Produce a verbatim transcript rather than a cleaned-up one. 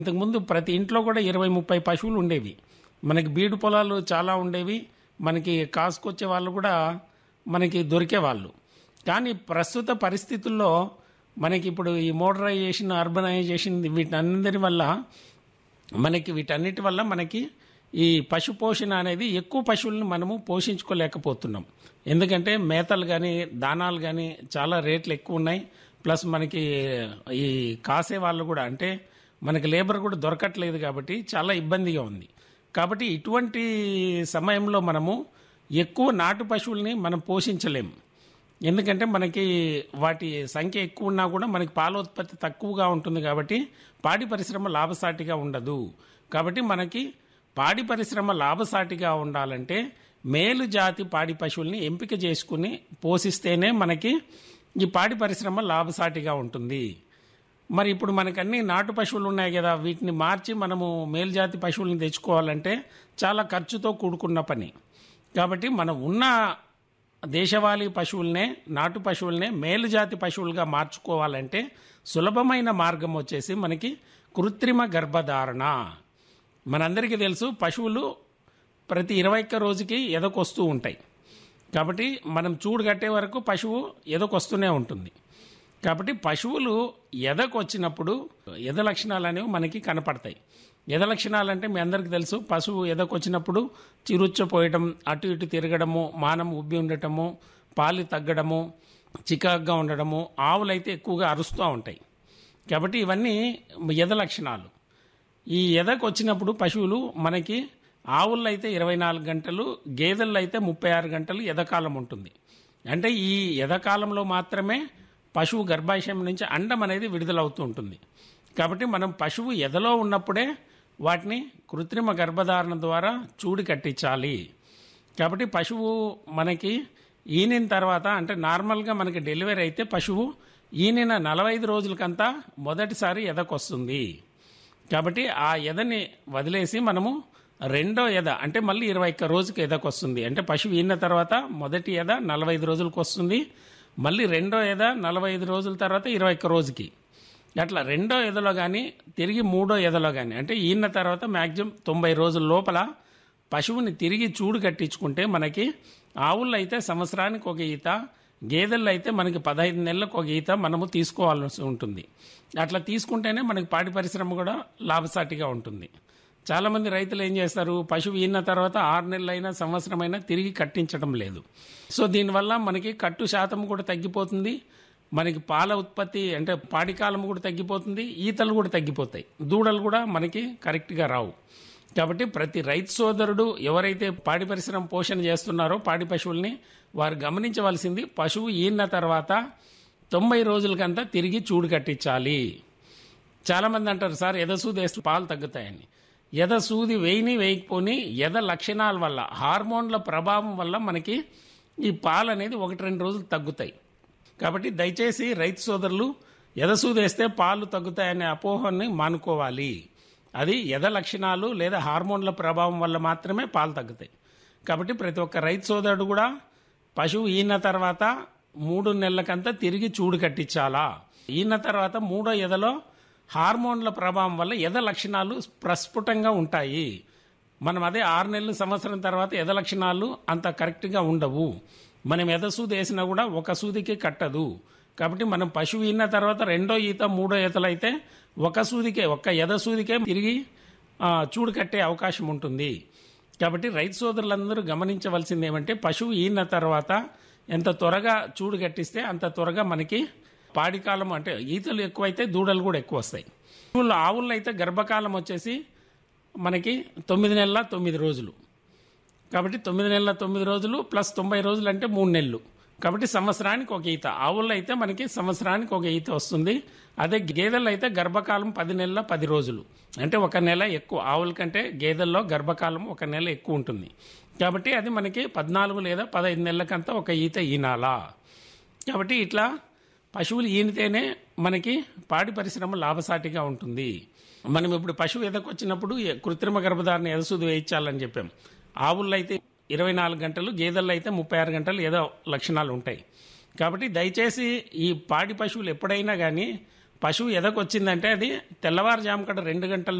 ఇంతకుముందు ప్రతి ఇంట్లో కూడా ఇరవై ముప్పై పశువులు ఉండేవి. మనకి బీడు పొలాలు చాలా ఉండేవి. మనకి కాసుకొచ్చే వాళ్ళు కూడా మనకి దొరికేవాళ్ళు. కానీ ప్రస్తుత పరిస్థితుల్లో మనకి ఇప్పుడు ఈ మోడరైజేషన్, అర్బనైజేషన్ వీటన్నిటి వల్ల మనకి వీటన్నిటి వల్ల మనకి ఈ పశు పోషణ అనేది ఎక్కువ పశువులను మనము పోషించుకోలేకపోతున్నాం. ఎందుకంటే మేతలు కానీ దానాలు కానీ చాలా రేట్లు ఎక్కువ ఉన్నాయి. ప్లస్ మనకి ఈ కాసే వాళ్ళు కూడా అంటే మనకి లేబర్ కూడా దొరకట్లేదు కాబట్టి చాలా ఇబ్బందిగా ఉంది. కాబట్టి ఇటువంటి సమయంలో మనము ఎక్కువ నాటు పశువుల్ని మనం పోషించలేము. ఎందుకంటే మనకి వాటి సంఖ్య ఎక్కువ ఉన్నా కూడా మనకి పాల ఉత్పత్తి తక్కువగా ఉంటుంది కాబట్టి పాడి పరిశ్రమ లాభసాటిగా ఉండదు. కాబట్టి మనకి పాడి పరిశ్రమ లాభసాటిగా ఉండాలంటే మేలు జాతి పాడి పశువుల్ని ఎంపిక చేసుకుని పోషిస్తేనే మనకి ఈ పాడి పరిశ్రమ లాభసాటిగా ఉంటుంది. మరి ఇప్పుడు మనకు అన్ని నాటు పశువులు ఉన్నాయి కదా, వీటిని మార్చి మనము మేలుజాతి పశువులను తెచ్చుకోవాలంటే చాలా ఖర్చుతో కూడుకున్న పని. కాబట్టి మనం ఉన్న దేశవాళీ పశువులనే, నాటు పశువులనే మేలుజాతి పశువులుగా మార్చుకోవాలంటే సులభమైన మార్గం వచ్చేసి మనకి కృత్రిమ గర్భధారణ. మనందరికీ తెలుసు పశువులు ప్రతి ఇరవై ఒక్క రోజుకి ఎదకొస్తూ ఉంటాయి. కాబట్టి మనం చూడు కట్టే వరకు పశువు ఎదకొస్తూనే ఉంటుంది. కాబట్టి పశువులు ఎదకొచ్చినప్పుడు ఎద లక్షణాలు అనేవి మనకి కనపడతాయి. ఎద లక్షణాలు అంటే మీ అందరికీ తెలుసు, పశువు ఎదకొచ్చినప్పుడు చిరుచ్చపోయటం, అటు ఇటు తిరగడము, మానం ఉబ్బి ఉండటము, పాలు తగ్గడము, చికాగ్గా ఉండడము, ఆవులైతే ఎక్కువగా అరుస్తూ ఉంటాయి. కాబట్టి ఇవన్నీ ఎద లక్షణాలు. ఈ ఎదకు వచ్చినప్పుడు పశువులు మనకి ఆవుల్లో అయితే ఇరవై నాలుగు గంటలు, గేదెల్లో అయితే ముప్పై ఆరు గంటలు ఎదకాలం ఉంటుంది. అంటే ఈ ఎదకాలంలో మాత్రమే పశువు గర్భాశయం నుంచి అండం అనేది విడుదలవుతూ ఉంటుంది. కాబట్టి మనం పశువు ఎదలో ఉన్నప్పుడే వాటిని కృత్రిమ గర్భధారణ ద్వారా చూడి కట్టించాలి. కాబట్టి పశువు మనకి ఈనిన తర్వాత అంటే నార్మల్గా మనకి డెలివరీ అయితే పశువు ఈనిన నలభై ఐదు రోజులకంతా మొదటిసారి ఎదకొస్తుంది. కాబట్టి ఆ ఎదని వదిలేసి మనము రెండో ఎద అంటే మళ్ళీ ఇరవై ఒక్క రోజుకి ఎదకొస్తుంది. అంటే పశువు ఈనిన తర్వాత మొదటి ఎద నలభై ఐదు రోజులకు వస్తుంది. మళ్ళీ రెండో ఎద నలభై ఐదు రోజుల తర్వాత ఇరవై ఒక్క రోజుకి, అట్లా రెండో ఎదలో కానీ తిరిగి మూడో ఎదలో కానీ అంటే ఈయన తర్వాత మ్యాక్సిమం తొంభై రోజుల లోపల పశువుని తిరిగి చూడు కట్టించుకుంటే మనకి ఆవుల్లో అయితే సంవత్సరానికి ఒక ఈత, గేదెల్లో అయితే మనకి పదహైదు నెలలకు ఒక ఈత మనము తీసుకోవాల్సి ఉంటుంది. అట్లా తీసుకుంటేనే మనకి పాడి పరిశ్రమ కూడా లాభసాటిగా ఉంటుంది. చాలామంది రైతులు ఏం చేస్తారు, పశువు ఈన తర్వాత ఆరు నెలలైనా సంవత్సరమైనా తిరిగి కట్టించడం లేదు. సో దీనివల్ల మనకి కట్టు శాతం కూడా తగ్గిపోతుంది. మనకి పాల ఉత్పత్తి అంటే పాడి కాలం కూడా తగ్గిపోతుంది, ఈతలు కూడా తగ్గిపోతాయి, దూడలు కూడా మనకి కరెక్ట్గా రావు. కాబట్టి ప్రతి రైతు సోదరుడు ఎవరైతే పాడి పరిశ్రమ పోషణ చేస్తున్నారో పాడి పశువుల్ని వారు గమనించవలసింది, పశువు ఈన తర్వాత తొంభై రోజులకంతా తిరిగి చూడు కట్టించాలి. చాలామంది అంటారు, సార్ ఎదసూది వేస్తే పాలు తగ్గుతాయని. ఎద సూది వేయిని వేయకపోని ఎద లక్షణాల వల్ల, హార్మోన్ల ప్రభావం వల్ల మనకి ఈ పాలు అనేది ఒకటి రెండు రోజులు తగ్గుతాయి. కాబట్టి దయచేసి రైతు సోదరులు ఎదసూది వేస్తే పాలు తగ్గుతాయనే అపోహని మానుకోవాలి. అది ఎద లక్షణాలు లేదా హార్మోన్ల ప్రభావం వల్ల మాత్రమే పాలు తగ్గుతాయి. కాబట్టి ప్రతి ఒక్క రైతు సోదరుడు కూడా పశువు ఈన తర్వాత మూడు నెలలకంతా తిరిగి చూడు కట్టించాలా. ఈన తర్వాత మూడో ఎదలో హార్మోన్ల ప్రభావం వల్ల ఎద లక్షణాలు ప్రస్ఫుటంగా ఉంటాయి. మనం అదే ఆరు నెలలు సంవత్సరం తర్వాత ఎద లక్షణాలు అంత కరెక్ట్గా ఉండవు. మనం ఎద సూది వేసినా కూడా ఒక సూదికి కట్టదు. కాబట్టి మనం పశువు ఈన తర్వాత రెండో ఈత మూడో ఈతలు అయితే ఒక సూదికే ఒక్క ఎద సూదికే తిరిగి చూడు కట్టే అవకాశం ఉంటుంది. కాబట్టి రైతు సోదరులందరూ గమనించవలసింది ఏమంటే, పశువు ఈన తర్వాత ఎంత త్వరగా చూడు కట్టిస్తే అంత త్వరగా మనకి పాడి కాలం అంటే ఈతలు ఎక్కువైతే దూడలు కూడా ఎక్కువ వస్తాయి. ఆవుల్లో అయితే గర్భకాలం వచ్చేసి మనకి తొమ్మిది నెలల తొమ్మిది రోజులు. కాబట్టి తొమ్మిది నెలల తొమ్మిది రోజులు ప్లస్ తొంభై రోజులు అంటే మూడు నెలలు. కాబట్టి సంవత్సరానికి ఒక ఈత. ఆవుల్లో అయితే మనకి సంవత్సరానికి ఒక ఈత వస్తుంది. అదే గేదెల్లో అయితే గర్భకాలం పది నెలల పది రోజులు అంటే ఒక నెల ఎక్కువ. ఆవుల కంటే గేదెల్లో గర్భకాలం ఒక నెల ఎక్కువ ఉంటుంది. కాబట్టి అది మనకి పద్నాలుగు లేదా పదహైదు నెలలకంతా ఒక ఈత ఈనాలా. కాబట్టి ఇట్లా పశువులు ఈనితేనే మనకి పాడి పరిశ్రమ లాభసాటిగా ఉంటుంది. మనం ఇప్పుడు పశువు ఎదకొచ్చినప్పుడు కృత్రిమ గర్భధారణ ఎదసూది వేయించాలని చెప్పాం. ఆవుల్లో అయితే ఇరవై నాలుగు గంటలు, గేదెల్లో అయితే ముప్పై ఆరు గంటలు ఏదో లక్షణాలు ఉంటాయి. కాబట్టి దయచేసి ఈ పాడి పశువులు ఎప్పుడైనా కానీ పశువు ఎదకొచ్చిందంటే అది తెల్లవారుజాము కడ రెండు గంటల